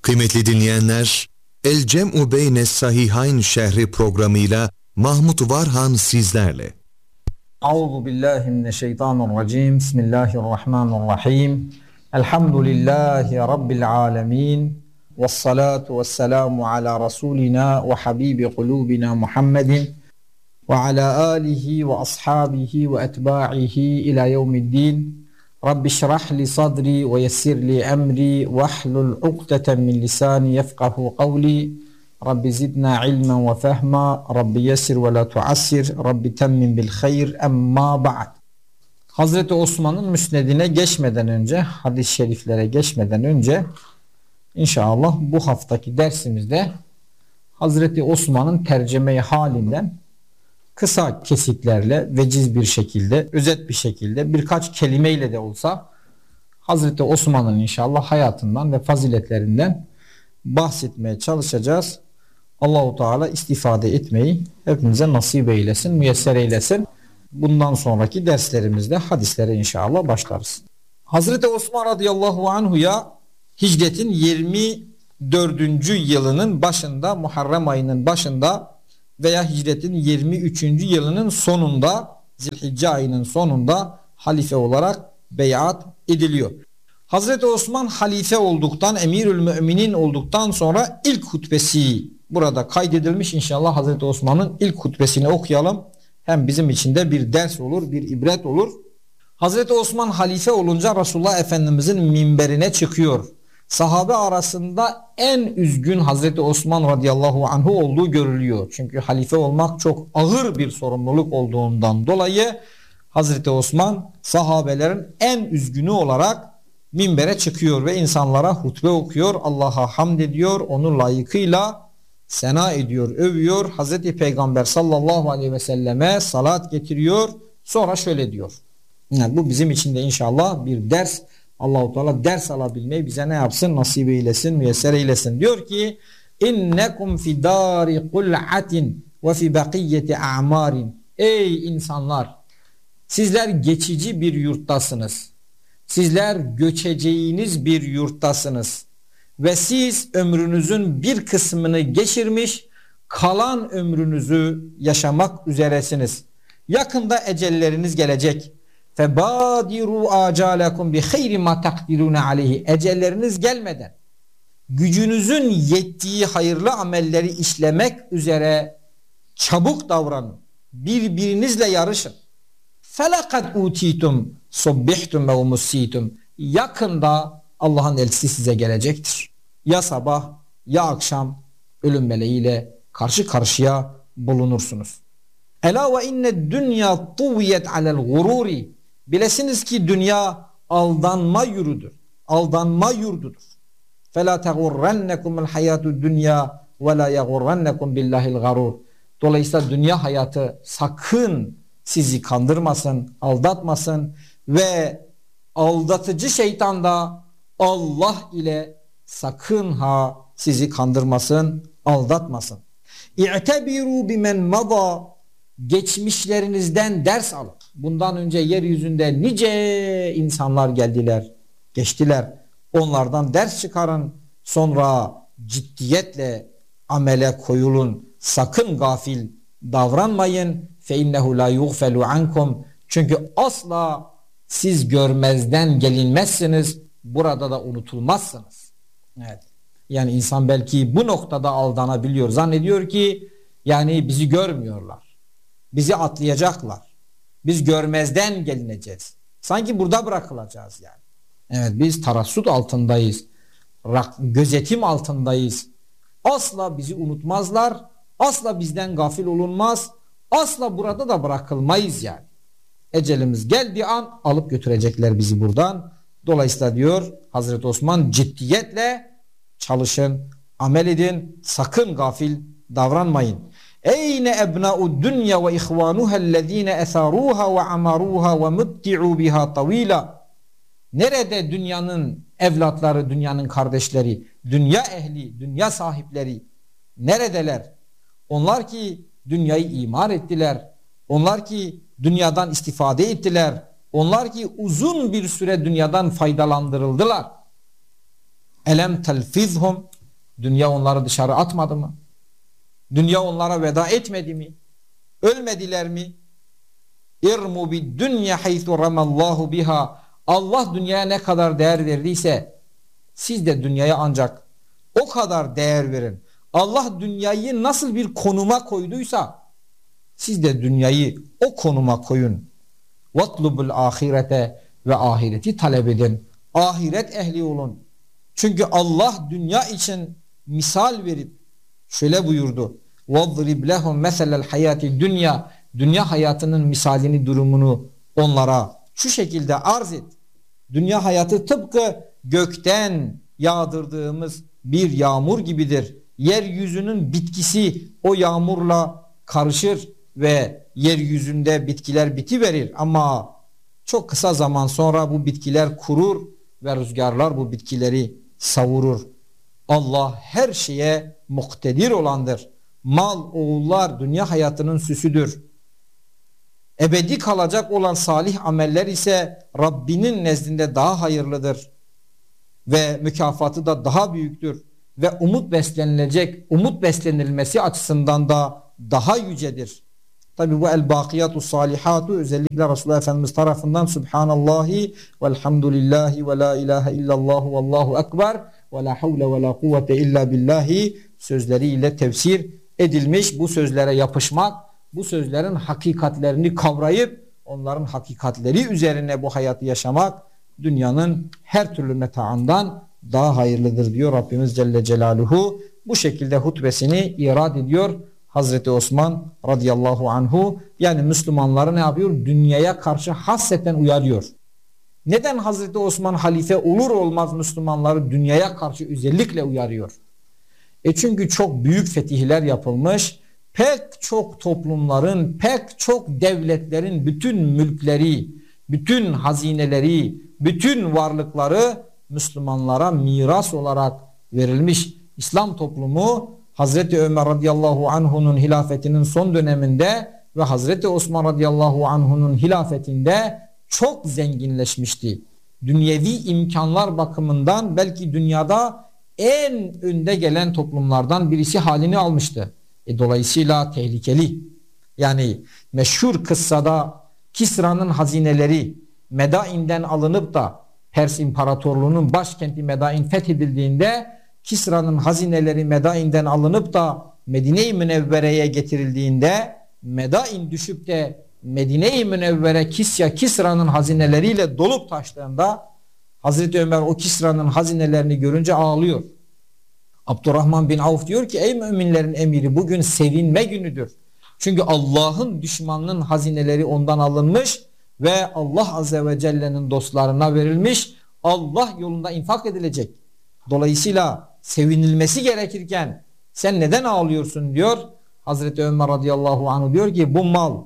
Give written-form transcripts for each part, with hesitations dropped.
Kıymetli dinleyenler, El Cem'u Beynes Sahihayn şerhi programıyla Mahmut Varhan sizlerle. Euzu billahi mineşşeytanirracim. Bismillahirrahmanirrahim. Elhamdülillahi rabbil alamin. Ves salatu vesselamu ala rasulina ve habibi kulubina Muhammedin ve ala alihi ve ashabihi ve etba'ihi ila yevmiddin. Rabbi şrah li sadri ve yessir li emri ve ahlul ukdeten min lisani yefkahu kavli. Rabbi zidna ilmen ve fehma. Rabbi yessir ve la tuassir. Rabbi temmin bil hayr. Emma ba'd. Hazreti Osman'ın müsnedine geçmeden önce, hadis-i şeriflere geçmeden önce inşallah bu haftaki dersimizde Hazreti Osman'ın tercüme-i halinden kısa kesitlerle, veciz bir şekilde, özet bir şekilde, birkaç kelimeyle de olsa Hazreti Osman'ın inşallah hayatından ve faziletlerinden bahsetmeye çalışacağız. Allahu Teala istifade etmeyi hepimize nasip eylesin, müyesser eylesin. Bundan sonraki derslerimizde hadislere inşallah başlarız. Hazreti Osman radıyallahu anhu'ya hicretin 24. yılının başında, Muharrem ayının başında veya hicretin 23. yılının sonunda, Zilhicce ayının sonunda halife olarak beyat ediliyor. Hazreti Osman halife olduktan, emirül müminin olduktan sonra ilk hutbesi burada kaydedilmiş. İnşallah Hazreti Osman'ın ilk hutbesini okuyalım. Hem bizim için de bir ders olur, bir ibret olur. Hazreti Osman halife olunca Resulullah Efendimizin minberine çıkıyor. Sahabe arasında en üzgün Hazreti Osman radıyallahu anhu olduğu görülüyor. Çünkü halife olmak çok ağır bir sorumluluk olduğundan dolayı Hazreti Osman sahabelerin en üzgünü olarak minbere çıkıyor ve insanlara hutbe okuyor. Allah'a hamd ediyor, onu layıkıyla sena ediyor, övüyor. Hazreti Peygamber sallallahu aleyhi ve selleme salat getiriyor. Sonra şöyle diyor. Yani bu bizim için de inşallah bir ders. Allah-u Teala ders alabilmeyi bize ne yapsın? Nasip eylesin, müyesser eylesin. Diyor ki: İnnekum fi dari kul'atin ve fi bakiyeti a'marin. Ey insanlar! Sizler geçici bir yurttasınız. Sizler göçeceğiniz bir yurttasınız. Ve siz ömrünüzün bir kısmını geçirmiş, kalan ömrünüzü yaşamak üzeresiniz. Yakında ecelleriniz gelecek. Febadiru acalakum bi hayri ma takdirun aleyhi. Ecelleriniz gelmeden gücünüzün yettiği hayırlı amelleri işlemek üzere çabuk davranın. Birbirinizle yarışın. Felakad utitum subbihtum ve umussitum. Yakında Allah'ın elçisi size gelecektir. Ya sabah ya akşam ölüm meleğiyle karşı karşıya bulunursunuz. Ela ve inne dünya tuviyet alel gururi. Bilesiniz ki dünya aldanma yurdudur. Aldanma yurdudur. Fela tegurrennekumul hayatu dünya ve la yegurrennekum billahil garur. Dolayısıyla dünya hayatı sakın sizi kandırmasın, aldatmasın ve aldatıcı şeytan da Allah ile sakın ha sizi kandırmasın, aldatmasın. İ'tebiru bimen mada. Geçmişlerinizden ders alın. Bundan önce yeryüzünde nice insanlar geldiler, geçtiler. Onlardan ders çıkarın. Sonra ciddiyetle amele koyulun. Sakın gafil davranmayın. فَاِنَّهُ لَا يُغْفَلُ عَنْكُمْ. Çünkü asla siz görmezden gelinmezsiniz. Burada da unutulmazsınız. Evet. Yani insan belki bu noktada aldanabiliyor. Zannediyor ki yani bizi görmüyorlar. Bizi atlayacaklar. Biz görmezden gelineceğiz. Sanki burada bırakılacağız yani. Evet, biz tarassut altındayız. Gözetim altındayız. Asla bizi unutmazlar. Asla bizden gafil olunmaz. Asla burada da bırakılmayız yani. Ecelimiz geldiği an alıp götürecekler bizi buradan. Dolayısıyla diyor Hazreti Osman, ciddiyetle çalışın, amel edin, sakın gafil davranmayın. Eyne ebna'ud dünya ve ihvanuhellezine esaruha ve amaruha ve mutti'u biha tavila. Nerede dünyanın evlatları, dünyanın kardeşleri, dünya ehli, dünya sahipleri neredeler? Onlar ki dünyayı imar ettiler. Onlar ki dünyadan istifade ettiler. Onlar ki uzun bir süre dünyadan faydalandırıldılar. Elem telfizhum, Dünya onları dışarı atmadı mı? Dünya onlara veda etmedi mi? Ölmediler mi? İrmu bid dünya haythu ramallahu biha. Allah dünyaya ne kadar değer verdiyse siz de dünyaya ancak o kadar değer verin. Allah dünyayı nasıl bir konuma koyduysa siz de dünyayı o konuma koyun. Vatlubul ahirete ve ahireti talep edin. Ahiret ehli olun. Çünkü Allah dünya için misal verip şöyle buyurdu. وَضْرِبْ لَهُمْ مَثَلَ الْحَيَاتِ dünya. Dünya hayatının misalini, durumunu onlara şu şekilde arz et. Dünya hayatı tıpkı gökten yağdırdığımız bir yağmur gibidir. Yeryüzünün bitkisi o yağmurla karışır ve yeryüzünde bitkiler bitiverir. Ama çok kısa zaman sonra bu bitkiler kurur ve rüzgarlar bu bitkileri savurur. Allah her şeye muktedir olandır. Mal, oğullar dünya hayatının süsüdür. Ebedi kalacak olan salih ameller ise Rabbinin nezdinde daha hayırlıdır. Ve mükafatı da daha büyüktür. Ve umut beslenilmesi açısından da daha yücedir. Tabi bu el-bakiyatu salihatu özellikle Resulullah Efendimiz tarafından Subhanallahi velhamdülillahi ve la ilahe illallah ve allahu ekber ve la havle ve la kuvvete illa billahi sözleriyle tefsir edilmiş. Bu sözlere yapışmak, bu sözlerin hakikatlerini kavrayıp onların hakikatleri üzerine bu hayatı yaşamak dünyanın her türlü metaandan daha hayırlıdır diyor Rabbimiz Celle Celaluhu. Bu şekilde hutbesini irad ediyor Hazreti Osman radıyallahu anhu. Yani Müslümanları ne yapıyor? Dünyaya karşı hasreten uyarıyor. Neden Hazreti Osman halife olur olmaz Müslümanları dünyaya karşı özellikle uyarıyor? Çünkü çok büyük fetihler yapılmış. Pek çok toplumların, pek çok devletlerin bütün mülkleri, bütün hazineleri, bütün varlıkları Müslümanlara miras olarak verilmiş. İslam toplumu Hazreti Ömer radıyallahu anhu'nun hilafetinin son döneminde ve Hazreti Osman radıyallahu anhu'nun hilafetinde çok zenginleşmişti. Dünyevi imkanlar bakımından belki dünyada en önde gelen toplumlardan birisi halini almıştı. Dolayısıyla tehlikeli. Yani meşhur kıssada Kisra'nın hazineleri Medain'den alınıp da Pers İmparatorluğu'nun başkenti Medain fethedildiğinde Kisra'nın hazineleri Medain'den alınıp da Medine-i Münevvere'ye getirildiğinde Medain düşüp de Medine-i Münevvere Kisra'nın hazineleriyle dolup taştığında Hazreti Ömer o Kisra'nın hazinelerini görünce ağlıyor. Abdurrahman bin Avf diyor ki ey müminlerin emiri bugün sevinme günüdür. Çünkü Allah'ın düşmanının hazineleri ondan alınmış ve Allah Azze ve Celle'nin dostlarına verilmiş. Allah yolunda infak edilecek. Dolayısıyla sevinilmesi gerekirken sen neden ağlıyorsun diyor. Hazreti Ömer radıyallahu anh diyor ki bu mal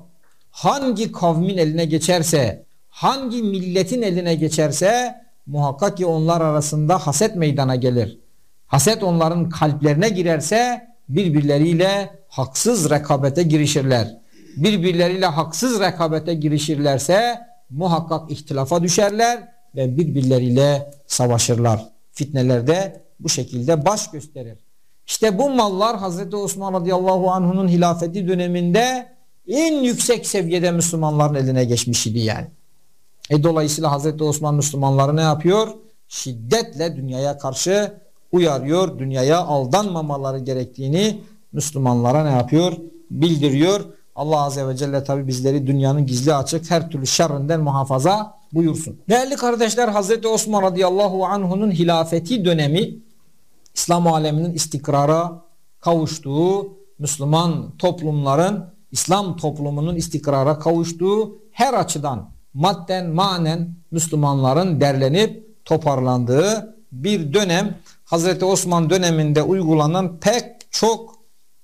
hangi kavmin eline geçerse, hangi milletin eline geçerse muhakkak ki onlar arasında haset meydana gelir. Haset onların kalplerine girerse birbirleriyle haksız rekabete girişirler. Birbirleriyle haksız rekabete girişirlerse muhakkak ihtilafa düşerler ve birbirleriyle savaşırlar. Fitneler de bu şekilde baş gösterir. İşte bu mallar Hazreti Osman radıyallahu anh'unun hilafeti döneminde en yüksek seviyede Müslümanların eline geçmiş idi yani. Dolayısıyla Hazreti Osman Müslümanları ne yapıyor? Şiddetle dünyaya karşı uyarıyor. Dünyaya aldanmamaları gerektiğini Müslümanlara ne yapıyor? Bildiriyor. Allah Azze ve Celle tabi bizleri dünyanın gizli açık her türlü şerrinden muhafaza buyursun. Değerli kardeşler, Hazreti Osman radıyallahu anh'unun hilafeti dönemi İslam aleminin istikrara kavuştuğu, Müslüman toplumların, İslam toplumunun istikrara kavuştuğu her açıdan madden manen Müslümanların derlenip toparlandığı bir dönem. Hazreti Osman döneminde uygulanan pek çok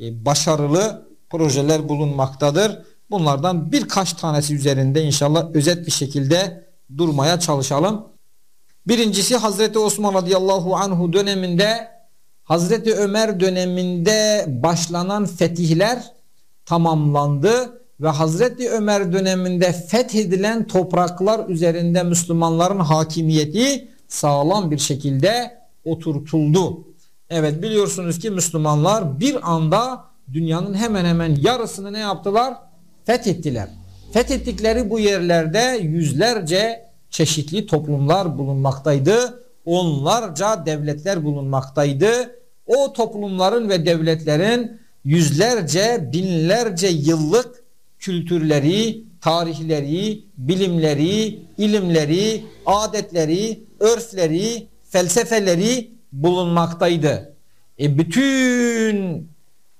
başarılı projeler bulunmaktadır. Bunlardan birkaç tanesi üzerinde inşallah özet bir şekilde durmaya çalışalım. Birincisi Hazreti Osman radıyallahu anhu döneminde Hazreti Ömer döneminde başlanan fetihler tamamlandı ve Hazreti Ömer döneminde fethedilen topraklar üzerinde Müslümanların hakimiyeti sağlam bir şekilde oturtuldu. Evet, biliyorsunuz ki Müslümanlar bir anda dünyanın hemen hemen yarısını ne yaptılar? Fethettiler. Fethettikleri bu yerlerde yüzlerce çeşitli toplumlar bulunmaktaydı. Onlarca devletler bulunmaktaydı. O toplumların ve devletlerin yüzlerce, binlerce yıllık kültürleri, tarihleri, bilimleri, ilimleri, adetleri, örfleri, felsefeleri bulunmaktaydı. Bütün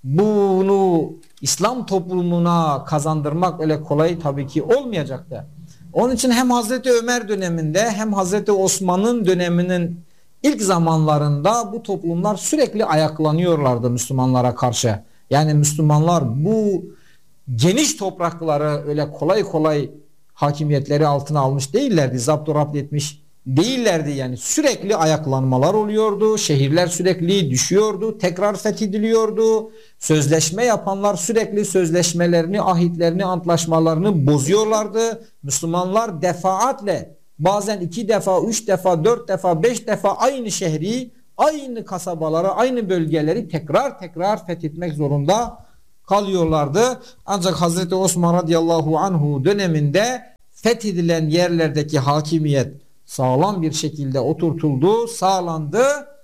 bunu İslam toplumuna kazandırmak öyle kolay tabii ki olmayacaktı. Onun için hem Hazreti Ömer döneminde hem Hazreti Osman'ın döneminin ilk zamanlarında bu toplumlar sürekli ayaklanıyorlardı Müslümanlara karşı. Yani Müslümanlar bu geniş toprakları öyle kolay kolay hakimiyetleri altına almış değillerdi. Zapturapt etmiş değillerdi yani. Sürekli ayaklanmalar oluyordu. Şehirler sürekli düşüyordu. Tekrar fethediliyordu. Sözleşme yapanlar sürekli sözleşmelerini, ahitlerini, antlaşmalarını bozuyorlardı. Müslümanlar defaatle, bazen 2 defa, 3 defa, 4 defa, 5 defa aynı şehri, aynı kasabaları, aynı bölgeleri tekrar tekrar fethetmek zorunda kalıyorlardı. Ancak Hazreti Osman radıyallahu anhu döneminde fethedilen yerlerdeki hakimiyet sağlam bir şekilde oturtuldu, sağlandı.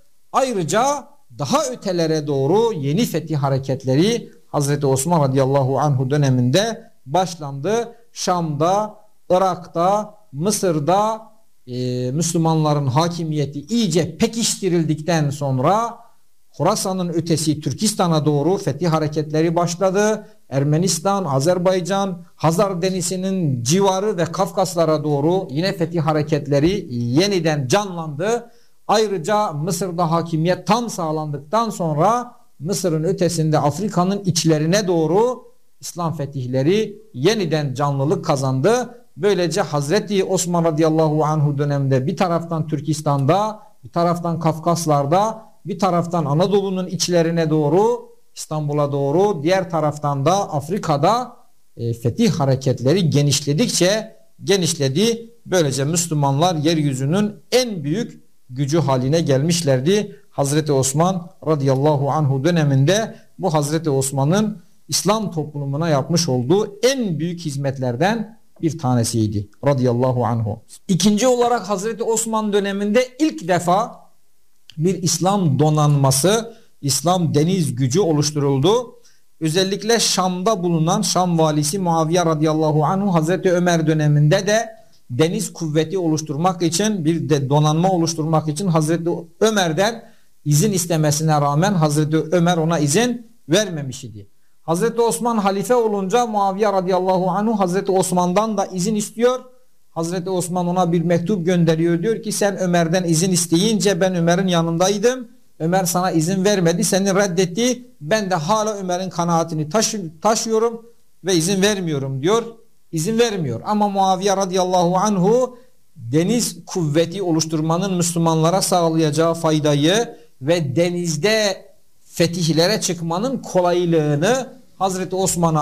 Ayrıca daha ötelere doğru yeni fetih hareketleri Hazreti Osman radıyallahu anhu döneminde başlandı. Şam'da, Irak'ta, Mısır'da Müslümanların hakimiyeti iyice pekiştirildikten sonra Horasan'ın ötesi Türkistan'a doğru fetih hareketleri başladı. Ermenistan, Azerbaycan, Hazar Denizi'nin civarı ve Kafkaslara doğru yine fetih hareketleri yeniden canlandı. Ayrıca Mısır'da hakimiyet tam sağlandıktan sonra Mısır'ın ötesinde Afrika'nın içlerine doğru İslam fetihleri yeniden canlılık kazandı. Böylece Hazreti Osman radıyallahu anhu döneminde bir taraftan Türkistan'da, bir taraftan Kafkaslar'da, bir taraftan Anadolu'nun içlerine doğru, İstanbul'a doğru, diğer taraftan da Afrika'da fetih hareketleri genişledikçe genişledi. Böylece Müslümanlar yeryüzünün en büyük gücü haline gelmişlerdi. Hazreti Osman radıyallahu anhu döneminde bu Hazreti Osman'ın İslam toplumuna yapmış olduğu en büyük hizmetlerden bir tanesiydi radıyallahu anhu. İkinci olarak Hazreti Osman döneminde ilk defa bir İslam donanması, İslam deniz gücü oluşturuldu. Özellikle Şam'da bulunan Şam valisi Muaviye radıyallahu anhu Hazreti Ömer döneminde de deniz kuvveti oluşturmak için, bir de donanma oluşturmak için Hazreti Ömer'den izin istemesine rağmen Hazreti Ömer ona izin vermemiş idi. Hazreti Osman halife olunca Muaviye radıyallahu anhu Hazreti Osman'dan da izin istiyor. Hazreti Osman ona bir mektup gönderiyor, diyor ki sen Ömer'den izin isteyince ben Ömer'in yanındaydım. Ömer sana izin vermedi, seni reddetti. Ben de hala Ömer'in kanaatini taşıyorum ve izin vermiyorum diyor. İzin vermiyor. Ama Muaviye radıyallahu anhu deniz kuvveti oluşturmanın Müslümanlara sağlayacağı faydayı ve denizde fetihlere çıkmanın kolaylığını Hazreti Osman'a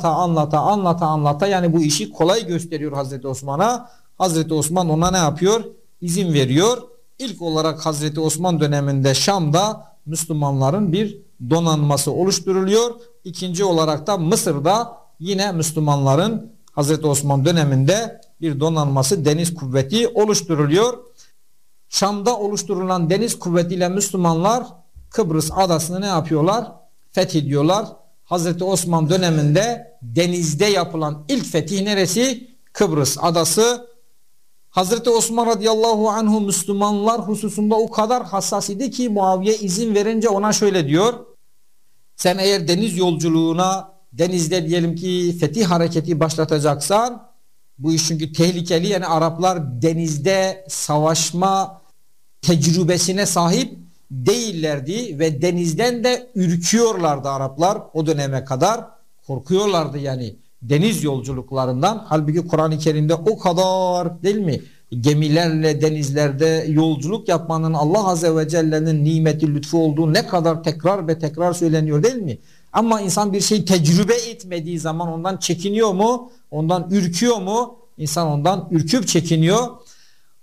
anlata yani bu işi kolay gösteriyor Hazreti Osman'a. Hazreti Osman ona ne yapıyor? İzin veriyor. İlk olarak Hazreti Osman döneminde Şam'da Müslümanların bir donanması oluşturuluyor. İkinci olarak da Mısır'da yine Müslümanların Hazreti Osman döneminde bir donanması, deniz kuvveti oluşturuluyor. Şam'da oluşturulan deniz kuvvetiyle Müslümanlar Kıbrıs adasını ne yapıyorlar? Fethediyorlar. Hazreti Osman döneminde denizde yapılan ilk fetih neresi? Kıbrıs adası. Hazreti Osman radıyallahu anhu Müslümanlar hususunda o kadar hassas idi ki Muaviye izin verince ona şöyle diyor. Sen eğer deniz yolculuğuna, denizde diyelim ki fetih hareketi başlatacaksan, bu iş çünkü tehlikeli, yani Araplar denizde savaşma tecrübesine sahip değillerdi ve denizden de ürküyorlardı Araplar o döneme kadar, korkuyorlardı yani deniz yolculuklarından. Halbuki Kur'an-ı Kerim'de o kadar, değil mi, gemilerle denizlerde yolculuk yapmanın Allah Azze ve Celle'nin nimeti, lütfu olduğu ne kadar tekrar ve tekrar söyleniyor, değil mi? Ama insan bir şey tecrübe etmediği zaman ondan çekiniyor mu? Ondan ürküyor mu? İnsan ondan ürküp çekiniyor.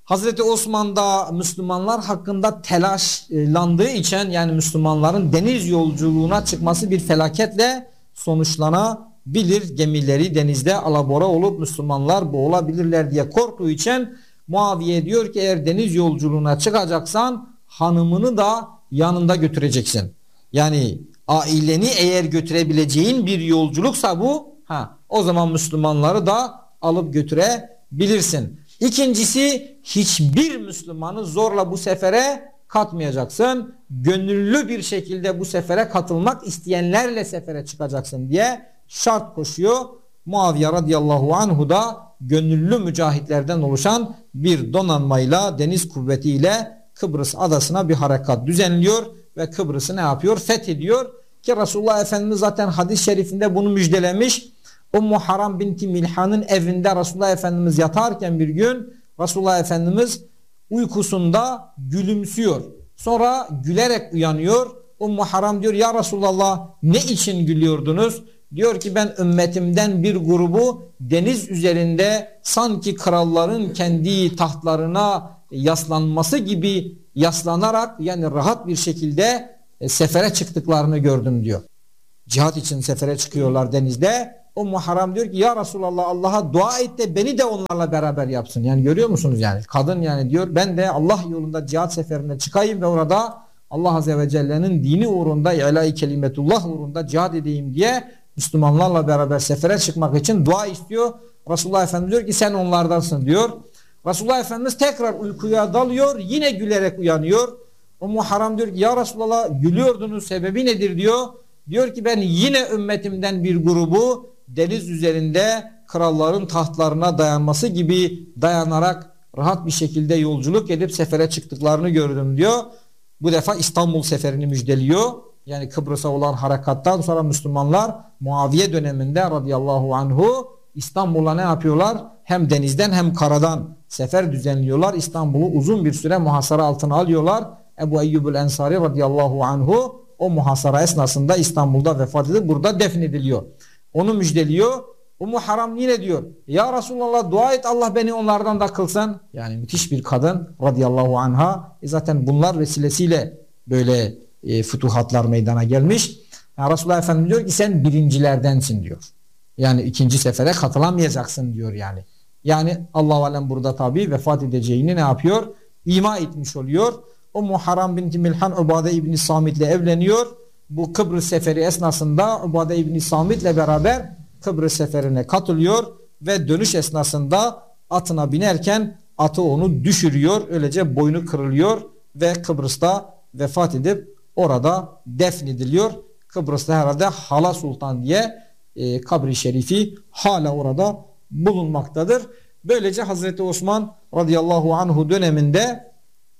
Hazreti Osman da Müslümanlar hakkında telaşlandığı için, yani Müslümanların deniz yolculuğuna çıkması bir felaketle sonuçlanabilir. Gemileri denizde alabora olup Müslümanlar boğulabilirler diye korktuğu için Muaviye diyor ki eğer deniz yolculuğuna çıkacaksan hanımını da yanında götüreceksin. Yani aileni eğer götürebileceğin bir yolculuksa bu, o zaman Müslümanları da alıp götürebilirsin. İkincisi, hiçbir Müslümanı zorla bu sefere katmayacaksın. Gönüllü bir şekilde bu sefere katılmak isteyenlerle sefere çıkacaksın diye şart koşuyor. Muaviye radıyallahu anhu da gönüllü mücahitlerden oluşan bir donanmayla, deniz kuvvetiyle Kıbrıs adasına bir harekat düzenliyor ve Kıbrıs'ı ne yapıyor? Fethediyor ki Resulullah Efendimiz zaten hadis-i şerifinde bunu müjdelemiş. Ummu Haram binti Milhan'ın evinde Resulullah Efendimiz yatarken bir gün Resulullah Efendimiz uykusunda gülümsüyor. Sonra gülerek uyanıyor. Ummu Haram diyor ya Resulullah ne için gülüyordunuz? Diyor ki ben ümmetimden bir grubu deniz üzerinde sanki kralların kendi tahtlarına yaslanması gibi yaslanarak, yani rahat bir şekilde sefere çıktıklarını gördüm diyor. Cihat için sefere çıkıyorlar denizde. Ummu Haram diyor ki ya Resulallah Allah'a dua et de beni de onlarla beraber yapsın. Yani görüyor musunuz yani? Kadın yani diyor ben de Allah yolunda cihat seferine çıkayım ve orada Allah Azze ve Celle'nin dini uğrunda, ilahi kelimetullah uğrunda cihat edeyim diye Müslümanlarla beraber sefere çıkmak için dua istiyor. Resulullah Efendimiz diyor ki sen onlardansın diyor. Resulullah Efendimiz tekrar uykuya dalıyor. Yine gülerek uyanıyor. Ummu Haram diyor ki ya Resulallah gülüyordunuz, sebebi nedir diyor. Diyor ki ben yine ümmetimden bir grubu deniz üzerinde kralların tahtlarına dayanması gibi dayanarak rahat bir şekilde yolculuk edip sefere çıktıklarını gördüm diyor. Bu defa İstanbul seferini müjdeliyor. Yani Kıbrıs'a olan harekattan sonra Müslümanlar Muaviye döneminde radıyallahu anhu İstanbul'a ne yapıyorlar? Hem denizden hem karadan sefer düzenliyorlar. İstanbul'u uzun bir süre muhasara altına alıyorlar. Ebu Eyyubul Ensari radıyallahu anhu o muhasara esnasında İstanbul'da vefat edip burada defnediliyor. Onu müjdeliyor. Ummu Haram yine diyor ya Resulallah dua et Allah beni onlardan da kılsın. Yani müthiş bir kadın radıyallahu anha. Zaten bunlar vesilesiyle böyle fütuhatlar meydana gelmiş. Yani Resulullah Efendimiz diyor ki sen birincilerdensin diyor. Yani ikinci sefere katılamayacaksın diyor yani. Yani Allah-u Alem burada tabi vefat edeceğini ne yapıyor? İma etmiş oluyor. Ummu Haram binti Milhan Ubade İbni Samit'le evleniyor. Bu Kıbrıs seferi esnasında Ubade İbni Samit'le beraber Kıbrıs seferine katılıyor ve dönüş esnasında atına binerken atı onu düşürüyor. Öylece boynu kırılıyor ve Kıbrıs'ta vefat edip orada defnediliyor. Kıbrıs'ta herhalde Hala Sultan diye kabri şerifi hala orada bulunmaktadır. Böylece Hazreti Osman radıyallahu anhu döneminde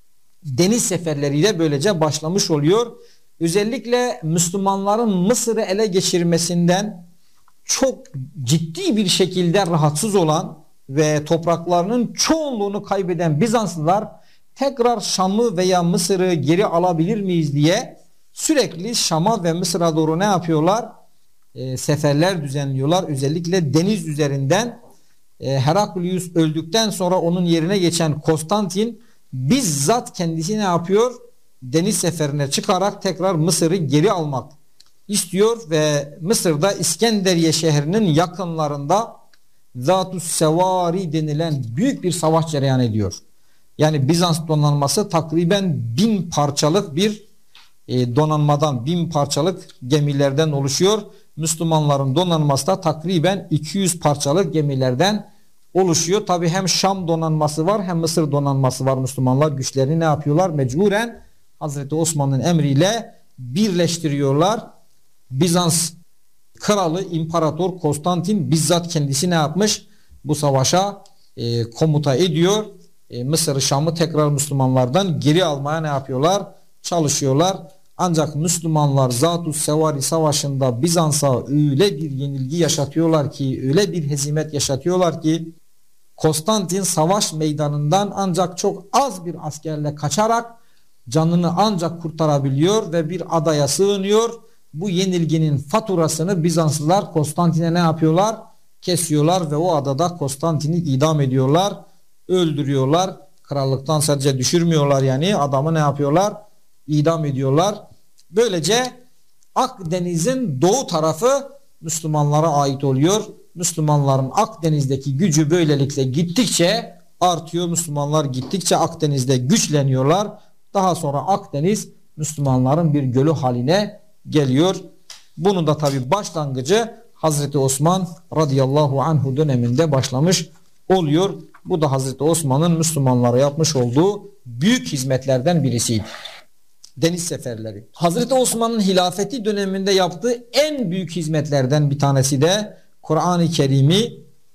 deniz seferleriyle böylece başlamış oluyor. Özellikle Müslümanların Mısır'ı ele geçirmesinden çok ciddi bir şekilde rahatsız olan ve topraklarının çoğunluğunu kaybeden Bizanslılar tekrar Şam'ı veya Mısır'ı geri alabilir miyiz diye sürekli Şam'a ve Mısır'a doğru ne yapıyorlar? Seferler düzenliyorlar. Özellikle deniz üzerinden Heraklius öldükten sonra onun yerine geçen Konstantin bizzat kendisi ne yapıyor? Deniz seferine çıkarak tekrar Mısır'ı geri almak istiyor ve Mısır'da İskenderiye şehrinin yakınlarında Zatus Sevari denilen büyük bir savaş cereyan ediyor. Yani Bizans donanması takriben 1000 parçalık bir donanmadan, 1000 parçalık gemilerden oluşuyor. Müslümanların donanması da takriben 200 parçalık gemilerden oluşuyor. Tabi hem Şam donanması var hem Mısır donanması var. Müslümanlar güçlerini ne yapıyorlar? Mecburen Hazreti Osman'ın emriyle birleştiriyorlar. Bizans kralı İmparator Konstantin bizzat kendisi ne yapmış? Bu savaşa komuta ediyor. Mısır'ı, Şam'ı tekrar Müslümanlardan geri almaya ne yapıyorlar? Çalışıyorlar. Ancak Müslümanlar Zatus Sevari Savaşı'nda Bizans'a öyle bir yenilgi yaşatıyorlar ki, öyle bir hezimet yaşatıyorlar ki Konstantin savaş meydanından ancak çok az bir askerle kaçarak canını ancak kurtarabiliyor ve bir adaya sığınıyor. Bu yenilginin faturasını Bizanslılar Konstantin'e ne yapıyorlar? Kesiyorlar ve o adada Konstantin'i idam ediyorlar, öldürüyorlar. Krallıktan sadece düşürmüyorlar, yani adamı ne yapıyorlar? İdam ediyorlar. Böylece Akdeniz'in doğu tarafı Müslümanlara ait oluyor. Müslümanların Akdeniz'deki gücü böylelikle gittikçe artıyor. Müslümanlar gittikçe Akdeniz'de güçleniyorlar. Daha sonra Akdeniz Müslümanların bir gölü haline geliyor. Bunun da tabi başlangıcı Hazreti Osman radıyallahu anhu döneminde başlamış oluyor. Bu da Hazreti Osman'ın Müslümanlara yapmış olduğu büyük hizmetlerden birisiydi. Deniz seferleri. Hazreti Osman'ın hilafeti döneminde yaptığı en büyük hizmetlerden bir tanesi de Kur'an-ı Kerim'i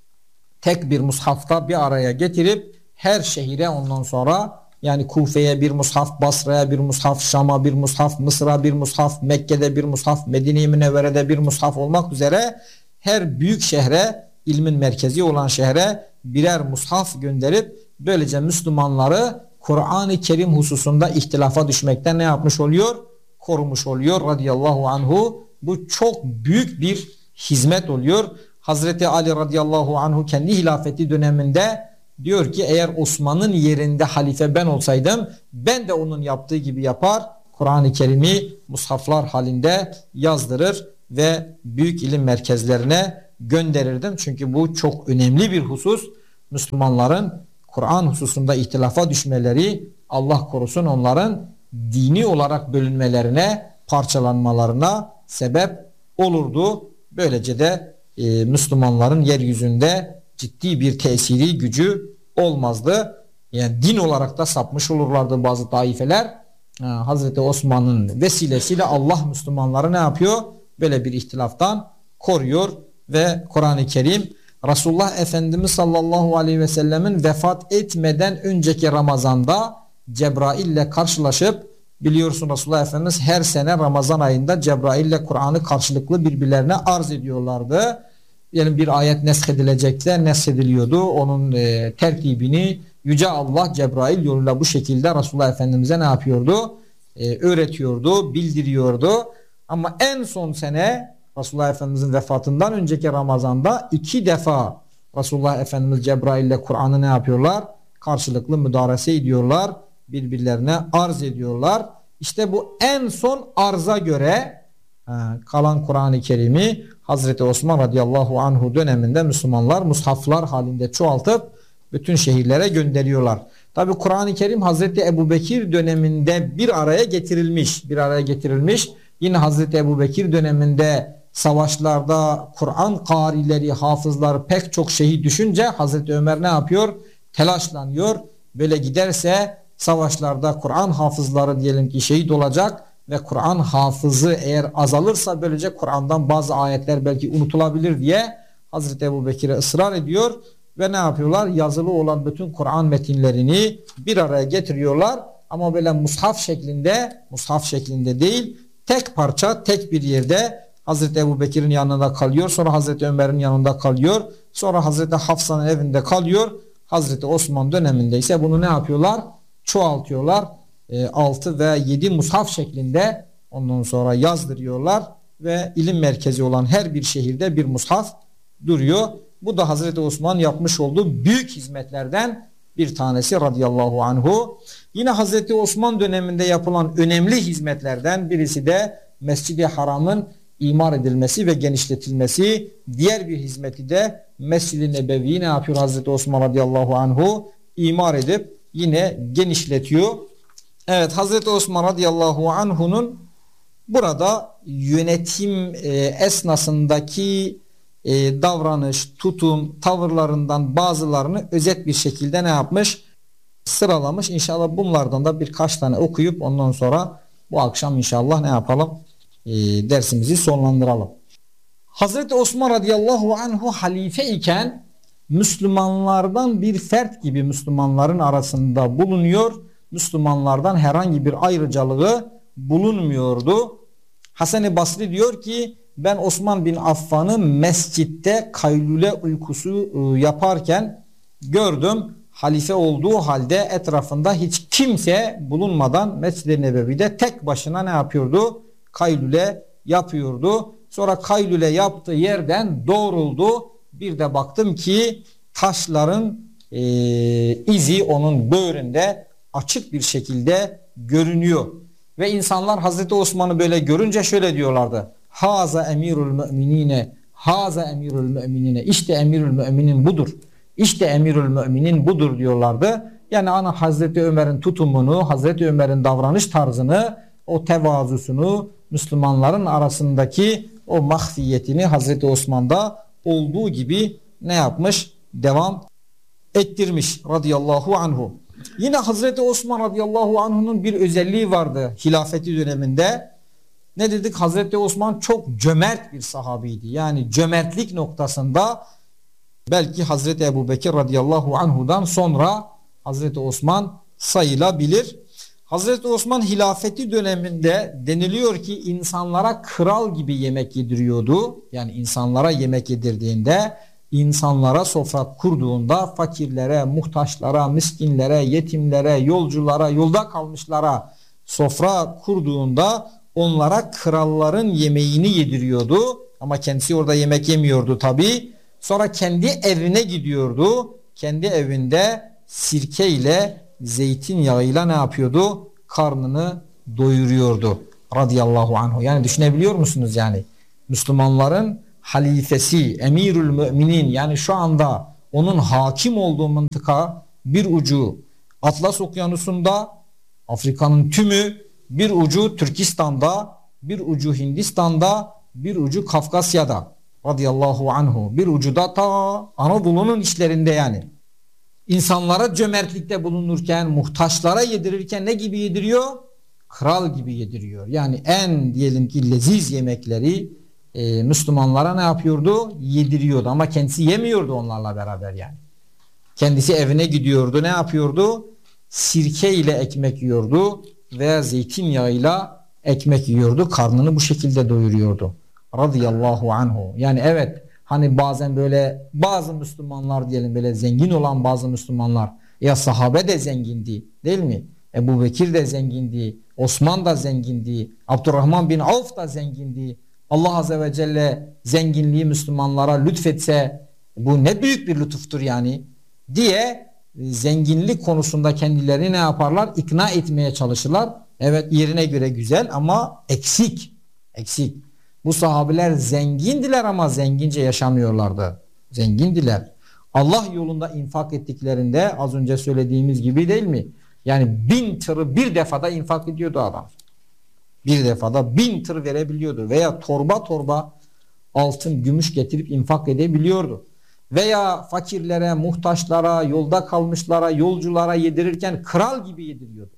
tek bir mushafta bir araya getirip her şehire ondan sonra, yani Kufe'ye bir mushaf, Basra'ya bir mushaf, Şam'a bir mushaf, Mısır'a bir mushaf, Mekke'de bir mushaf, Medine-i Münevvere'de bir mushaf olmak üzere her büyük şehre, ilmin merkezi olan şehre birer mushaf gönderip böylece Müslümanları Kur'an-ı Kerim hususunda ihtilafa düşmekten ne yapmış oluyor? Korumuş oluyor radıyallahu anhu. Bu çok büyük bir hizmet oluyor. Hazreti Ali radıyallahu anhu kendi hilafeti döneminde diyor ki eğer Osman'ın yerinde halife ben olsaydım ben de onun yaptığı gibi yapar. Kur'an-ı Kerim'i mushaflar halinde yazdırır ve büyük ilim merkezlerine gönderirdim. Çünkü bu çok önemli bir husus. Müslümanların Kur'an hususunda ihtilafa düşmeleri, Allah korusun, onların dini olarak bölünmelerine, parçalanmalarına sebep olurdu. Böylece de Müslümanların yeryüzünde ciddi bir tesiri, gücü olmazdı. Yani din olarak da sapmış olurlardı bazı taifeler. Hazreti Osman'ın vesilesiyle Allah Müslümanları ne yapıyor? Böyle bir ihtilaftan koruyor ve Kur'an-ı Kerim Resulullah Efendimiz sallallahu aleyhi ve sellemin vefat etmeden önceki Ramazan'da Cebrail ile karşılaşıp, biliyorsun Resulullah Efendimiz her sene Ramazan ayında Cebrail ile Kur'an'ı karşılıklı birbirlerine arz ediyorlardı. Yani bir ayet neshedilecekse neshediliyordu. Onun tertibini Yüce Allah Cebrail yoluyla bu şekilde Resulullah Efendimiz'e ne yapıyordu? Öğretiyordu, bildiriyordu. Ama en son sene Resulullah Efendimiz'in vefatından önceki Ramazan'da 2 defa Resulullah Efendimiz Cebrail ile Kur'an'ı ne yapıyorlar? Karşılıklı müdarese ediyorlar. Birbirlerine arz ediyorlar. İşte bu en son arza göre kalan Kur'an-ı Kerim'i Hazreti Osman radıyallahu anhu döneminde Müslümanlar mushaflar halinde çoğaltıp bütün şehirlere gönderiyorlar. Tabi Kur'an-ı Kerim Hazreti Ebubekir döneminde bir araya getirilmiş. Yine Hazreti Ebubekir döneminde savaşlarda Kur'an karileri, hafızlar pek çok şehit düşünce Hazreti Ömer ne yapıyor? Telaşlanıyor. Böyle giderse savaşlarda Kur'an hafızları diyelim ki şehit olacak ve Kur'an hafızı eğer azalırsa böylece Kur'an'dan bazı ayetler belki unutulabilir diye Hazreti Ebubekir'e ısrar ediyor ve ne yapıyorlar? Yazılı olan bütün Kur'an metinlerini bir araya getiriyorlar ama böyle mushaf şeklinde değil, tek parça tek bir yerde Hazreti Ebubekir'in yanında kalıyor, sonra Hazreti Ömer'in yanında kalıyor, sonra Hazreti Hafsa'nın evinde kalıyor. Hazreti Osman döneminde ise bunu ne yapıyorlar? Çoğaltıyorlar. 6 ve 7 mushaf şeklinde ondan sonra yazdırıyorlar ve ilim merkezi olan her bir şehirde bir mushaf duruyor. Bu da Hazreti Osman yapmış olduğu büyük hizmetlerden bir tanesi radıyallahu anhu. Yine Hazreti Osman döneminde yapılan önemli hizmetlerden birisi de Mescid-i Haram'ın imar edilmesi ve genişletilmesi. Diğer bir hizmeti de Mescid-i Nebevi'yi ne yapıyor Hazreti Osman radıyallahu anhu? İmar edip yine genişletiyor. Evet, Hazreti Osman radıyallahu anhu'nun burada yönetim esnasındaki davranış, tutum, tavırlarından bazılarını özet bir şekilde ne yapmış? Sıralamış. İnşallah bunlardan da birkaç tane okuyup ondan sonra bu akşam inşallah ne yapalım? Dersimizi sonlandıralım. Hazreti Osman radıyallahu anhu halife iken Müslümanlardan bir fert gibi Müslümanların arasında bulunuyor. Müslümanlardan herhangi bir ayrıcalığı bulunmuyordu. Hasan-ı Basri diyor ki ben Osman bin Affan'ı mescitte kaylule uykusu yaparken gördüm. Halife olduğu halde etrafında hiç kimse bulunmadan Mescid-i Nebevi'de tek başına ne yapıyordu? Kaylule yapıyordu. Sonra kaylule yaptığı yerden doğruldu. Bir de baktım ki taşların izi onun böğründe açık bir şekilde görünüyor. Ve insanlar Hazreti Osman'ı böyle görünce şöyle diyorlardı. Haza emirul müminine, haza emirul müminine. İşte emirül müminin budur. İşte emirül müminin budur diyorlardı. Yani Hazreti Ömer'in tutumunu, Hazreti Ömer'in davranış tarzını, o tevazusunu, Müslümanların arasındaki o mahfiyetini Hazreti Osman'da olduğu gibi ne yapmış? Devam ettirmiş radıyallahu anhu. Yine Hazreti Osman radıyallahu anhu'nun bir özelliği vardı hilafeti döneminde. Ne dedik? Hazreti Osman çok cömert bir sahabiydi. Yani cömertlik noktasında belki Hazreti Ebubekir radıyallahu anhu'dan sonra Hazreti Osman sayılabilir. Hazreti Osman hilafeti döneminde deniliyor ki insanlara kral gibi yemek yediriyordu. Yani insanlara yemek yedirdiğinde, insanlara sofra kurduğunda fakirlere, muhtaçlara, miskinlere, yetimlere, yolculara, yolda kalmışlara sofra kurduğunda onlara kralların yemeğini yediriyordu. Ama kendisi orada yemek yemiyordu tabi. Sonra kendi evine gidiyordu. Kendi evinde sirke ile zeytinyağıyla ne yapıyordu? Karnını doyuruyordu radıyallahu anhu. Yani düşünebiliyor musunuz yani? Müslümanların halifesi, emirül müminin, yani şu anda onun hakim olduğu mıntıka bir ucu Atlas Okyanusu'nda, Afrika'nın tümü, bir ucu Türkistan'da, bir ucu Hindistan'da, bir ucu Kafkasya'da radıyallahu anhu, bir ucu da ta Anadolu'nun işlerinde yani. İnsanlara cömertlikte bulunurken, muhtaçlara yedirirken ne gibi yediriyor? Kral gibi yediriyor. Yani en diyelim ki leziz yemekleri Müslümanlara ne yapıyordu? Yediriyordu ama kendisi yemiyordu onlarla beraber yani. Kendisi evine gidiyordu, ne yapıyordu? Sirke ile ekmek yiyordu veya zeytinyağıyla ekmek yiyordu. Karnını bu şekilde doyuruyordu. Radıyallahu anhu. Yani evet, hani bazen böyle bazı Müslümanlar diyelim, böyle zengin olan bazı Müslümanlar, ya sahabe de zengindi değil mi? Ebu Bekir de zengindi, Osman da zengindi, Abdurrahman bin Avf da zengindi. Allah Azze ve Celle zenginliği Müslümanlara lütfetse bu ne büyük bir lütuftur yani diye zenginlik konusunda kendilerini ne yaparlar? İkna etmeye çalışırlar. Evet, yerine göre güzel ama eksik. Eksik. Bu sahabeler zengindiler ama zengince yaşamıyorlardı. Zengindiler. Allah yolunda infak ettiklerinde az önce söylediğimiz gibi değil mi? Yani 1000 tırı bir defada infak ediyordu adam. Bir defada 1000 tır verebiliyordu. Veya torba torba altın, gümüş getirip infak edebiliyordu. Veya fakirlere, muhtaçlara, yolda kalmışlara, yolculara yedirirken kral gibi yediriyordu.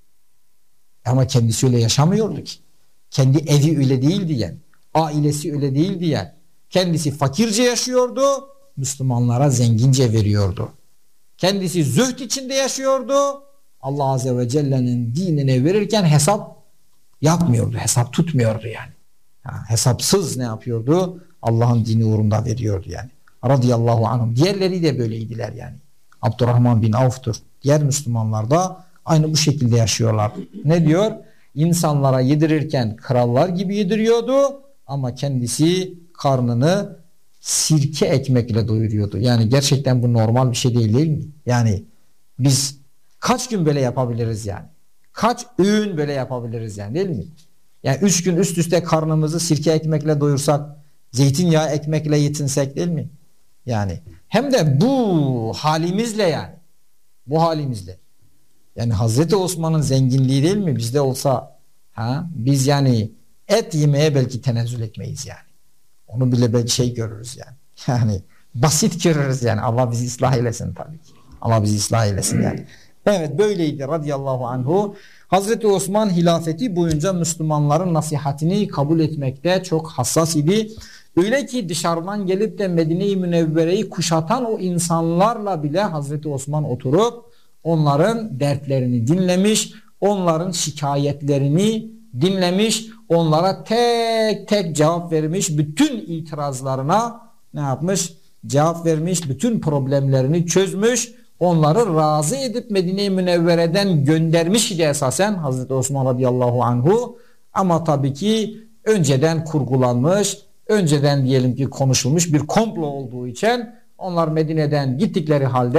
Ama kendisi öyle yaşamıyordu ki. Kendi evi öyle değildi yani. Ailesi öyle değildi yani. Kendisi fakirce yaşıyordu, Müslümanlara zengince veriyordu. Kendisi zühd içinde yaşıyordu. Allah Azze ve Celle'nin dinine verirken hesap yapmıyordu, hesap tutmuyordu yani. Hesapsız ne yapıyordu? Allah'ın dini uğrunda veriyordu yani. Radıyallahu anhum. Diğerleri de böyleydiler yani. Abdurrahman bin Avf'tur. Diğer Müslümanlar da aynı bu şekilde yaşıyorlar. Ne diyor? İnsanlara yedirirken krallar gibi yediriyordu ama kendisi karnını sirke ekmekle doyuruyordu. Yani gerçekten bu normal bir şey değil mi? Yani biz kaç gün böyle yapabiliriz yani? Kaç öğün böyle yapabiliriz yani, değil mi? Yani 3 gün üst üste karnımızı sirke ekmekle doyursak, zeytinyağı ekmekle yetinsek değil mi? Yani hem de bu halimizle yani. Bu halimizle. Yani Hazreti Osman'ın zenginliği değil mi? Bizde olsa biz yani et yemeye belki tenezzül etmeyiz yani. Onu bile belki şey görürüz yani. Yani basit görürüz yani. Allah bizi ıslah eylesin tabii ki. Allah bizi ıslah eylesin yani. Evet, böyleydi radıyallahu anhu. Hazreti Osman hilafeti boyunca Müslümanların nasihatini kabul etmekte çok hassas idi. Öyle ki dışarıdan gelip de Medine-i Münevvere'yi kuşatan o insanlarla bile Hazreti Osman oturup onların dertlerini dinlemiş, onların şikayetlerini dinlemiş, onlara tek tek cevap vermiş, bütün itirazlarına ne yapmış? Cevap vermiş, bütün problemlerini çözmüş, onları razı edip Medine-i Münevvere'den göndermiş idi esasen Hazreti Osman radıyallahu anhu. Ama tabii ki önceden kurgulanmış, önceden diyelim ki konuşulmuş bir komplo olduğu için onlar Medine'den gittikleri halde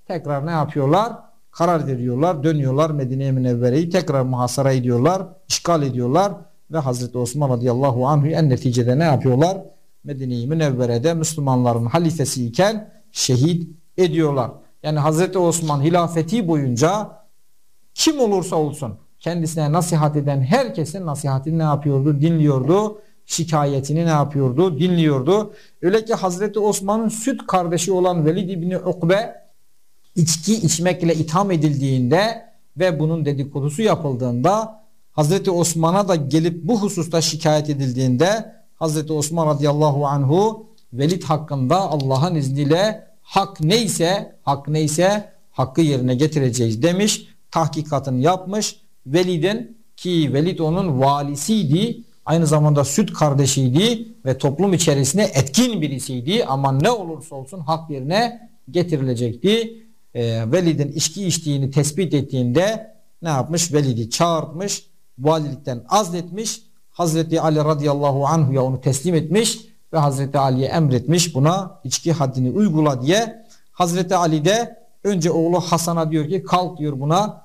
tekrar ne yapıyorlar? Karar veriyorlar, dönüyorlar Medine-i Münevvere'yi tekrar muhasara ediyorlar, işgal ediyorlar ve Hazreti Osman radıyallahu anh'ı en neticede ne yapıyorlar? Medine-i Münevvere'de Müslümanların halifesi iken şehit ediyorlar. Yani Hazreti Osman hilafeti boyunca kim olursa olsun kendisine nasihat eden herkesin nasihatini ne yapıyordu? Dinliyordu. Şikayetini ne yapıyordu? Dinliyordu. Öyle ki Hazreti Osman'ın süt kardeşi olan Velid İbni Ukbe içki içmekle itham edildiğinde ve bunun dedikodusu yapıldığında Hazreti Osman'a da gelip bu hususta şikayet edildiğinde Hazreti Osman radıyallahu anhu Velid hakkında Allah'ın izniyle hak neyse hakkı yerine getireceğiz demiş. Tahkikatını yapmış. Velid'in ki Velid onun valisiydi. Aynı zamanda süt kardeşiydi ve toplum içerisinde etkin birisiydi. Ama ne olursa olsun hak yerine getirilecekti. Velid'in içki içtiğini tespit ettiğinde ne yapmış? Velid'i çağırtmış. Valilikten azletmiş. Hazreti Ali radıyallahu anhu'ya onu teslim etmiş ve Hazreti Ali'ye emretmiş buna içki haddini uygula diye. Hazreti Ali de önce oğlu Hasan'a diyor ki kalk diyor buna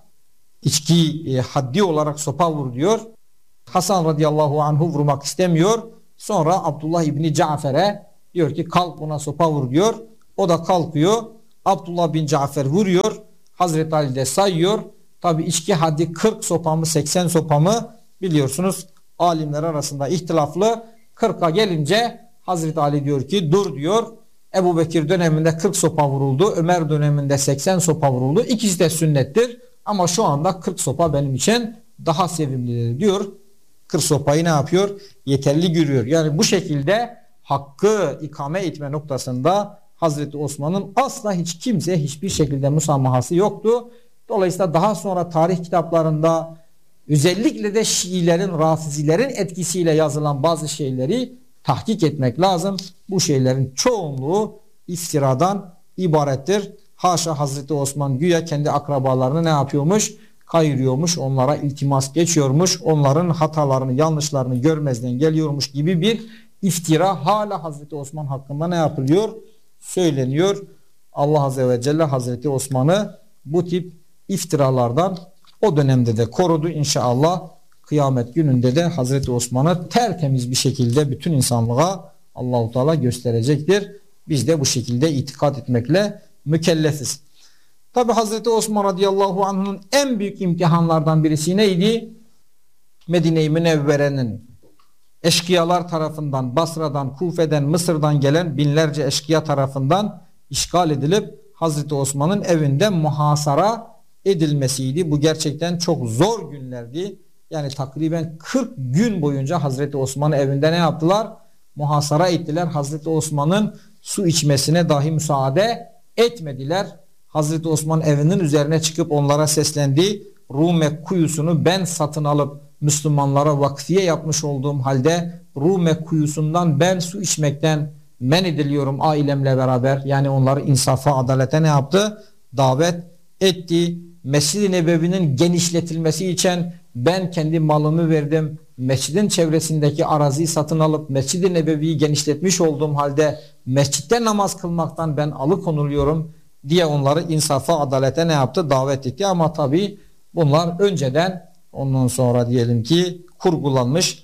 içki haddi olarak sopa vur diyor. Hasan radıyallahu anhu vurmak istemiyor. Sonra Abdullah İbni Cafer'e diyor ki kalk buna sopa vur diyor. O da kalkıyor. Abdullah bin Cafer vuruyor. Hazreti Ali de sayıyor. Tabi içki haddi 40 sopa mı 80 sopa mı biliyorsunuz alimler arasında ihtilaflı. 40'a gelince Hazreti Ali diyor ki dur diyor. Ebu Bekir döneminde 40 sopa vuruldu. Ömer döneminde 80 sopa vuruldu. İkisi de sünnettir. Ama şu anda 40 sopa benim için daha sevimlidir diyor. 40 sopayı ne yapıyor? Yeterli görüyor. Yani bu şekilde hakkı ikame etme noktasında Hazreti Osman'ın asla hiç kimse hiçbir şekilde müsamahası yoktu. Dolayısıyla daha sonra tarih kitaplarında özellikle de Şiilerin, Rafizilerin etkisiyle yazılan bazı şeyleri tahkik etmek lazım. Bu şeylerin çoğunluğu iftiradan ibarettir. Haşa Hazreti Osman güya kendi akrabalarını ne yapıyormuş? Kayırıyormuş, onlara iltimas geçiyormuş, onların hatalarını, yanlışlarını görmezden geliyormuş gibi bir iftira hala Hazreti Osman hakkında ne yapılıyor? Söyleniyor. Allah Azze ve Celle Hazreti Osman'ı bu tip iftiralardan o dönemde de korudu. İnşallah kıyamet gününde de Hazreti Osman'ı tertemiz bir şekilde bütün insanlığa Allah-u Teala gösterecektir. Biz de bu şekilde itikad etmekle mükellefiz. Tabi Hazreti Osman radıyallahu anh'ın en büyük imtihanlardan birisi neydi? Medine-i Münevvere'nin eşkıyalar tarafından, Basra'dan, Kufe'den, Mısır'dan gelen binlerce eşkıya tarafından işgal edilip Hazreti Osman'ın evinde muhasara edilmesiydi. Bu gerçekten çok zor günlerdi. Yani takriben 40 gün boyunca Hazreti Osman'ın evinde ne yaptılar? Muhasara ettiler. Hazreti Osman'ın su içmesine dahi müsaade etmediler. Hazreti Osman evinin üzerine çıkıp onlara seslendi. Rume kuyusunu ben satın alıp Müslümanlara vakfiye yapmış olduğum halde Rume kuyusundan ben su içmekten men ediliyorum ailemle beraber. Yani onları insafa, adalete ne yaptı? Davet etti. Mescid-i Nebevi'nin genişletilmesi için ben kendi malımı verdim. Mescidin çevresindeki araziyi satın alıp Mescid-i Nebevi'yi genişletmiş olduğum halde mescitte namaz kılmaktan ben alıkonuluyorum diye onları insafa, adalete ne yaptı? Davet etti. Ama tabi bunlar önceden ondan sonra diyelim ki kurgulanmış,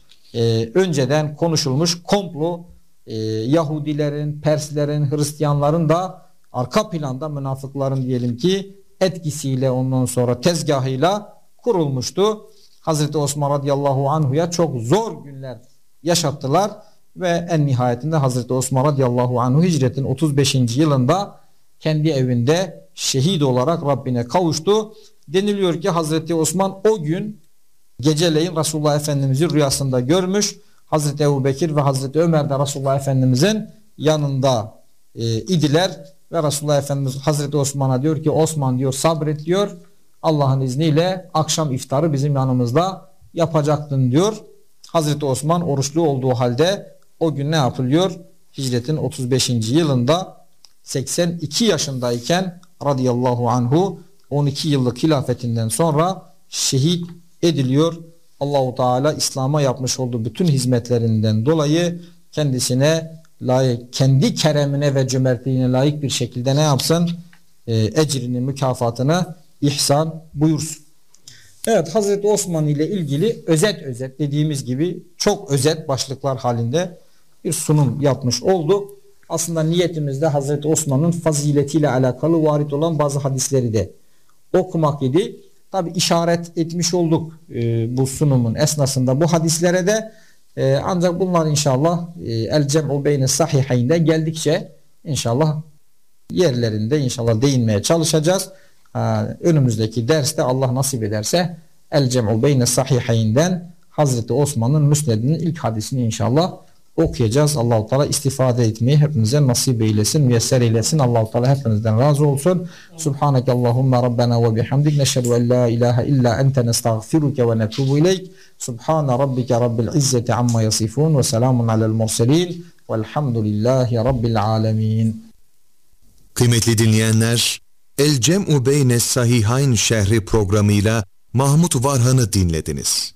önceden konuşulmuş komplo, Yahudilerin, Perslerin, Hristiyanların da arka planda münafıkların diyelim ki etkisiyle ondan sonra tezgahıyla kurulmuştu. Hazreti Osman radıyallahu anhu'ya çok zor günler yaşattılar ve en nihayetinde Hazreti Osman radıyallahu anhu hicretin 35. yılında kendi evinde şehit olarak Rabbine kavuştu. Deniliyor ki Hazreti Osman o gün geceleyin Resulullah Efendimiz'i rüyasında görmüş. Hazreti Ebubekir ve Hazreti Ömer de Resulullah Efendimiz'in yanında idiler ve Resulullah Efendimiz Hazreti Osman'a diyor ki Osman diyor sabret diyor. Allah'ın izniyle akşam iftarı bizim yanımızda yapacaktın diyor. Hazreti Osman oruçlu olduğu halde o gün ne yapılıyor? Hicretin 35. yılında 82 yaşındayken radıyallahu anhu 12 yıllık hilafetinden sonra şehit ediliyor. Allahu Teala İslam'a yapmış olduğu bütün hizmetlerinden dolayı kendisine layık, kendi keremine ve cömertliğine layık bir şekilde ne yapsın? ecrini, mükafatını ihsan buyursun. Evet, Hazreti Osman ile ilgili özet dediğimiz gibi çok özet başlıklar halinde bir sunum yapmış olduk. Aslında niyetimiz de Hazreti Osman'ın faziletiyle alakalı varit olan bazı hadisleri de okumak idi. Tabi işaret etmiş olduk bu sunumun esnasında bu hadislere de, ancak bunlar inşallah el cem'u beyne sahihayinde geldikçe inşallah yerlerinde inşallah değinmeye çalışacağız. Önümüzdeki derste Allah nasip ederse el cem'u beyne sahihayinden Hazreti Osman'ın müsnedinin ilk hadisini inşallah okuyacağız. Allah-u Teala istifade etmeyi hepimize nasip eylesin, müyesser eylesin. Allah-u Teala hepinizden razı olsun. Subhaneke Allahumma Rabbena ve bihamdik. Neşhedü en la ilahe illa ente nestağfiruke ve netubu ileyk. Subhane Rabbike Rabbil izzeti amma yasifun ve selamun alel murselin velhamdülillahi Rabbil alemin. Kıymetli dinleyenler, El Cem'u Beyne Sahihayn şerhi programıyla Mahmut Varhan'ı dinlediniz.